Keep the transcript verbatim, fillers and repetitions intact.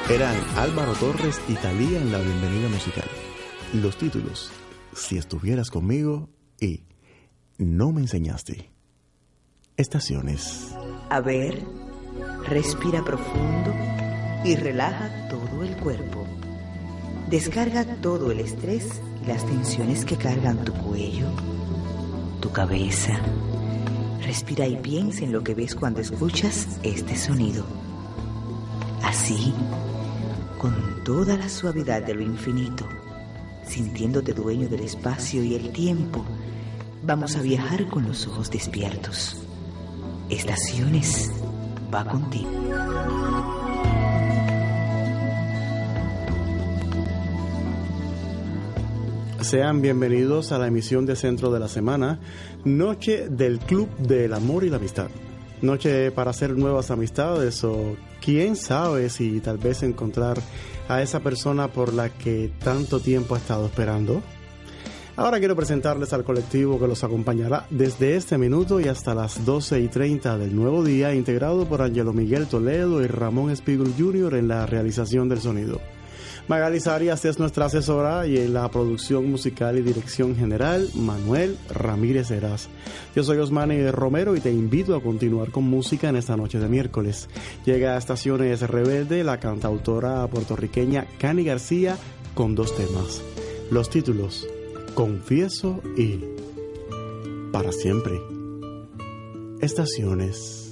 Eran Álvaro Torres y Thalía en la bienvenida musical. Los títulos: Si estuvieras conmigo y No me enseñaste. Estaciones. A ver, respira profundo y relaja todo el cuerpo. Descarga todo el estrés y las tensiones que cargan tu cuello, tu cabeza. Respira y piensa en lo que ves cuando escuchas este sonido. Así, con toda la suavidad de lo infinito, sintiéndote dueño del espacio y el tiempo, vamos a viajar con los ojos despiertos. Estaciones va contigo. Sean bienvenidos a la emisión de Centro de la Semana, noche del Club del Amor y la Amistad. Noche para hacer nuevas amistades o quién sabe si tal vez encontrar a esa persona por la que tanto tiempo ha estado esperando. Ahora quiero presentarles al colectivo que los acompañará desde este minuto y hasta las doce y treinta del nuevo día, integrado por Ángelo Miguel Toledo y Ramón Espígol junior en la realización del sonido. Magali Arias es nuestra asesora y en la producción musical y dirección general, Manuel Ramírez Heras. Yo soy Osmani Romero y te invito a continuar con música en esta noche de miércoles. Llega a Estaciones Rebelde la cantautora puertorriqueña Cani García con dos temas. Los títulos: Confieso y Para Siempre. Estaciones.